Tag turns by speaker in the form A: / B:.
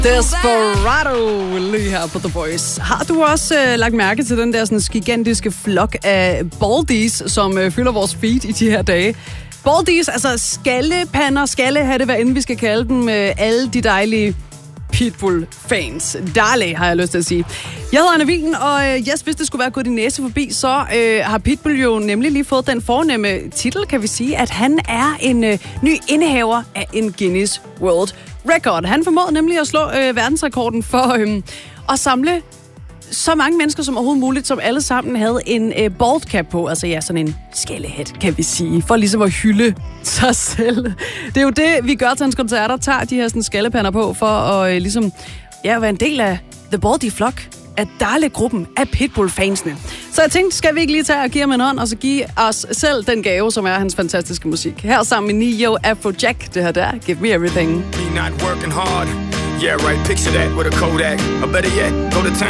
A: Desperado lige her på The Voice. Har du også lagt mærke til den der sådan gigantiske flok af baldies, som fylder vores feed i de her dage? Baldies, altså skallepander, skallehatte, hvad end vi skal kalde dem, alle de dejlige Pitbull-fans. Dale, har jeg lyst til at sige. Jeg hedder Anna Wien, og hvis det skulle være gået din næse forbi, så har Pitbull jo nemlig lige fået den fornemme titel, kan vi sige, at han er en ny indehaver af en Guinness World Record. Han formåede nemlig at slå verdensrekorden for at samle så mange mennesker som overhovedet muligt, som alle sammen havde en bald cap på. Altså ja, sådan en skallehat, kan vi sige. For ligesom at hylde sig selv. Det er jo det, vi gør til hans koncerter. Tager de her sådan skallepander på for at ligesom være en del af The Baldy Flock. Af Dale-gruppen af Pitbull-fansene. Så jeg tænkte, skal vi ikke lige tage og give ham en hånd, og så give os selv den gave, som er hans fantastiske musik. Her sammen med Neo Afrojack, det her der, Give Me Everything.
B: Me not working hard. Yeah, right, picture that with a Kodak. Or better yet, go to town.